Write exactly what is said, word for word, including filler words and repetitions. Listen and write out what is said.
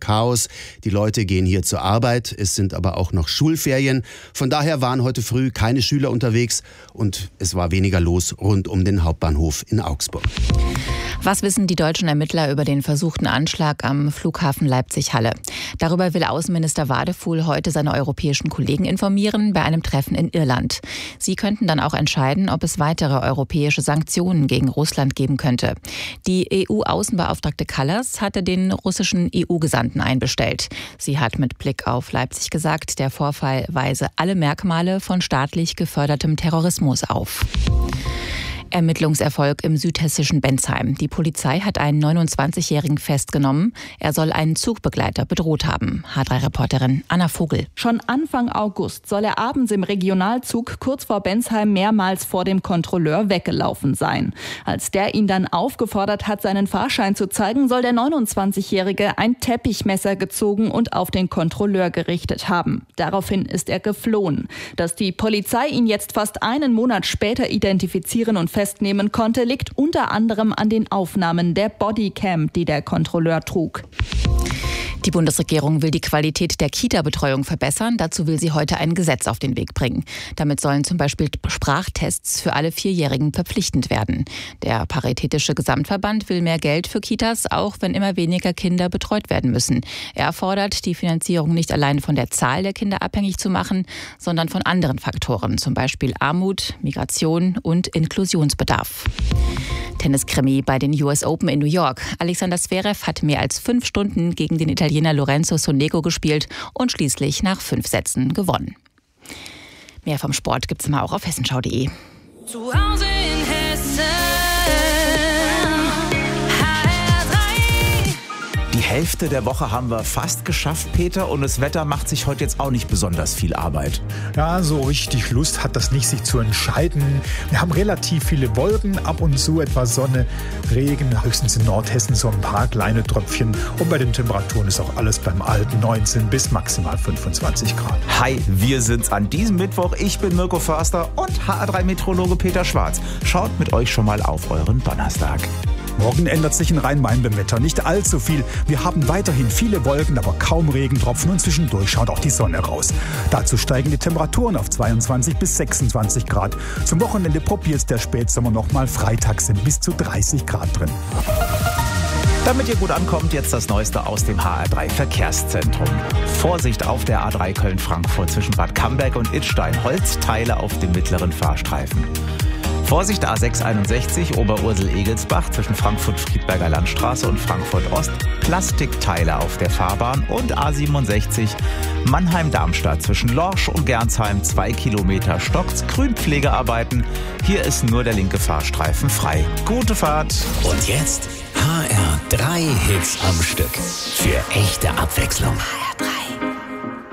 Chaos. Die Leute gehen hier zur Arbeit, es sind aber auch noch Schulferien. Von daher waren heute früh keine Schüler unterwegs und es war weniger los rund um den Hauptbahnhof in Augsburg. Was wissen die deutschen Ermittler über den versuchten Anschlag am Flughafen Leipzig-Halle? Darüber will Außenminister Wadefuhl heute seine europäischen Kollegen informieren bei einem Treffen in Irland. Sie könnten dann auch entscheiden, ob es weitere europäische Sanktionen gegen Russland geben könnte. Die E U-Außenbeauftragte Kallas hatte den russischen E U-Gesandten einbestellt. Sie hat mit Blick auf Leipzig gesagt, der Vorfall weise alle Merkmale von staatlich gefördertem Terrorismus auf. Ermittlungserfolg im südhessischen Bensheim. Die Polizei hat einen neunundzwanzigjährigen festgenommen. Er soll einen Zugbegleiter bedroht haben. H drei Reporterin Anna Vogel. Schon Anfang August soll er abends im Regionalzug kurz vor Bensheim mehrmals vor dem Kontrolleur weggelaufen sein. Als der ihn dann aufgefordert hat, seinen Fahrschein zu zeigen, soll der neunundzwanzigjährige ein Teppichmesser gezogen und auf den Kontrolleur gerichtet haben. Daraufhin ist er geflohen. Dass die Polizei ihn jetzt fast einen Monat später identifizieren und festnehmen konnte, liegt unter anderem an den Aufnahmen der Bodycam, die der Kontrolleur trug. Die Bundesregierung will die Qualität der Kita-Betreuung verbessern. Dazu will sie heute ein Gesetz auf den Weg bringen. Damit sollen zum Beispiel Sprachtests für alle Vierjährigen verpflichtend werden. Der Paritätische Gesamtverband will mehr Geld für Kitas, auch wenn immer weniger Kinder betreut werden müssen. Er fordert, die Finanzierung nicht allein von der Zahl der Kinder abhängig zu machen, sondern von anderen Faktoren, zum Beispiel Armut, Migration und Inklusionsbedarf. Tenniskrimi bei den U S Open in New York. Alexander Zverev hat mehr als fünf Stunden gegen den Italiener Lorenzo Sonego gespielt und schließlich nach fünf Sätzen gewonnen. Mehr vom Sport gibt's immer auch auf hessenschau punkt de. Zu Hause in Hessen. Die Hälfte der Woche haben wir fast geschafft, Peter, und das Wetter macht sich heute jetzt auch nicht besonders viel Arbeit. Ja, so richtig Lust hat das nicht, sich zu entscheiden. Wir haben relativ viele Wolken, ab und zu etwas Sonne, Regen, höchstens in Nordhessen so ein paar kleine Tröpfchen. Und bei den Temperaturen ist auch alles beim Alten, neunzehn bis maximal fünfundzwanzig Grad. Hi, wir sind's an diesem Mittwoch. Ich bin Mirko Förster und H A drei Meteorologe Peter Schwarz. Schaut mit euch schon mal auf euren Donnerstag. Morgen ändert sich in Rhein-Main beim Wetter nicht allzu viel. Wir haben weiterhin viele Wolken, aber kaum Regentropfen und zwischendurch schaut auch die Sonne raus. Dazu steigen die Temperaturen auf zweiundzwanzig bis sechsundzwanzig Grad. Zum Wochenende probiert's der Spätsommer nochmal. Freitag sind bis zu dreißig Grad drin. Damit ihr gut ankommt, jetzt das Neueste aus dem H R drei Verkehrszentrum. Vorsicht auf der A drei Köln-Frankfurt zwischen Bad Camberg und Idstein. Holzteile auf dem mittleren Fahrstreifen. Vorsicht A sechs einundsechzig Oberursel-Egelsbach zwischen Frankfurt-Friedberger Landstraße und Frankfurt-Ost. Plastikteile auf der Fahrbahn. Und A siebenundsechzig Mannheim-Darmstadt zwischen Lorsch und Gernsheim. Zwei Kilometer Stocks. Grünpflegearbeiten. Hier ist nur der linke Fahrstreifen frei. Gute Fahrt. Und jetzt H R drei Hits am Stück. Für echte Abwechslung. H R drei.